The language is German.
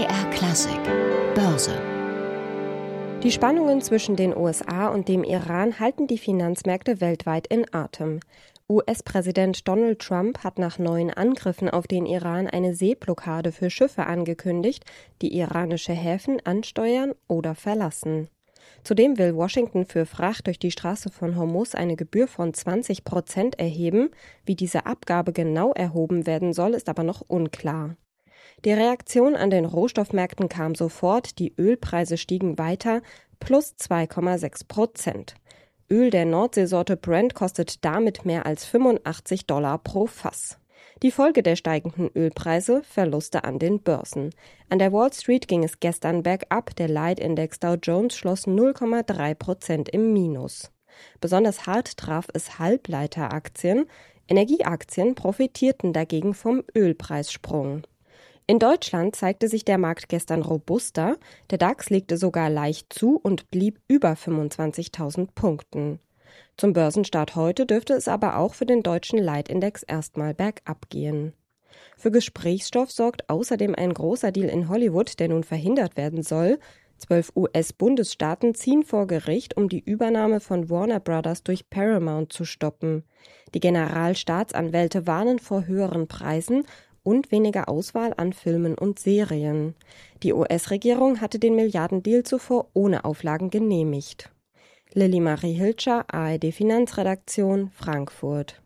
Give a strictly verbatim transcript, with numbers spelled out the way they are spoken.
R Klassik Börse. Die Spannungen zwischen den U S A und dem Iran halten die Finanzmärkte weltweit in Atem. U S-Präsident Donald Trump hat nach neuen Angriffen auf den Iran eine Seeblockade für Schiffe angekündigt, die iranische Häfen ansteuern oder verlassen. Zudem will Washington für Fracht durch die Straße von Hormuz eine Gebühr von zwanzig Prozent erheben. Wie diese Abgabe genau erhoben werden soll, ist aber noch unklar. Die Reaktion an den Rohstoffmärkten kam sofort, die Ölpreise stiegen weiter, plus zwei Komma sechs Prozent. Öl der Nordseesorte Brent kostet damit mehr als fünfundachtzig Dollar pro Fass. Die Folge der steigenden Ölpreise: Verluste an den Börsen. An der Wall Street ging es gestern bergab, der Leitindex Dow Jones schloss null Komma drei Prozent im Minus. Besonders hart traf es Halbleiteraktien, Energieaktien profitierten dagegen vom Ölpreissprung. In Deutschland zeigte sich der Markt gestern robuster, der DAX legte sogar leicht zu und blieb über fünfundzwanzigtausend Punkten. Zum Börsenstart heute dürfte es aber auch für den deutschen Leitindex erstmal bergab gehen. Für Gesprächsstoff sorgt außerdem ein großer Deal in Hollywood, der nun verhindert werden soll. Zwölf U S-Bundesstaaten ziehen vor Gericht, um die Übernahme von Warner Brothers durch Paramount zu stoppen. Die Generalstaatsanwälte warnen vor höheren Preisen und weniger Auswahl an Filmen und Serien. Die U S-Regierung hatte den Milliardendeal zuvor ohne Auflagen genehmigt. Lilly Marie Hilscher, A R D Finanzredaktion, Frankfurt.